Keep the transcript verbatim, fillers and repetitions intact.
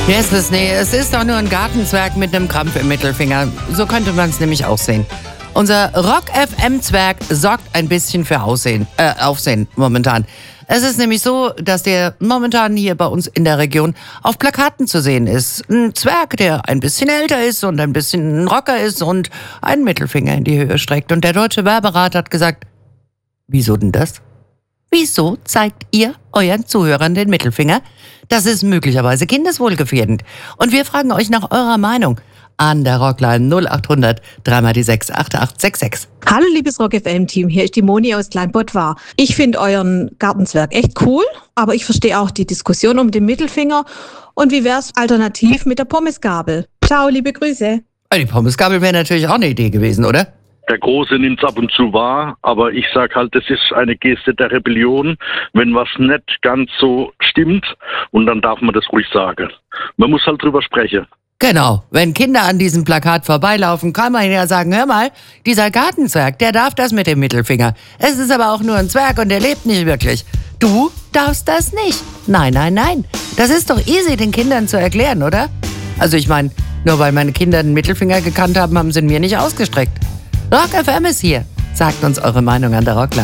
Yes, es, nee, es ist doch nur ein Gartenzwerg mit einem Krampf im Mittelfinger. So könnte man es nämlich auch sehen. Unser Rock-F M-Zwerg sorgt ein bisschen für Aussehen, äh, Aufsehen momentan. Es ist nämlich so, dass der momentan hier bei uns in der Region auf Plakaten zu sehen ist. Ein Zwerg, der ein bisschen älter ist und ein bisschen ein Rocker ist und einen Mittelfinger in die Höhe streckt. Und der Deutsche Werberat hat gesagt, wieso denn das? Wieso zeigt ihr euren Zuhörern den Mittelfinger? Das ist möglicherweise kindeswohlgefährdend. Und wir fragen euch nach eurer Meinung an der Rockline null acht hundert drei mal die sechs acht acht sechs sechs. Hallo liebes Rock-F M-Team, hier ist die Moni aus Kleinbottwar. Ich finde euren Gartenzwerg echt cool, aber ich verstehe auch die Diskussion um den Mittelfinger. Und wie wär's alternativ mit der Pommesgabel? Ciao, liebe Grüße. Die Pommesgabel wäre natürlich auch eine Idee gewesen, oder? Der Große nimmt es ab und zu wahr, aber ich sag halt, das ist eine Geste der Rebellion, wenn was nicht ganz so stimmt, und dann darf man das ruhig sagen. Man muss halt drüber sprechen. Genau, wenn Kinder an diesem Plakat vorbeilaufen, kann man ja sagen, hör mal, dieser Gartenzwerg, der darf das mit dem Mittelfinger. Es ist aber auch nur ein Zwerg und der lebt nicht wirklich. Du darfst das nicht. Nein, nein, nein. Das ist doch easy, den Kindern zu erklären, oder? Also ich meine, nur weil meine Kinder den Mittelfinger gekannt haben, haben sie ihn mir nicht ausgestreckt. Rock F M ist hier. Sagt uns eure Meinung an der Rockline.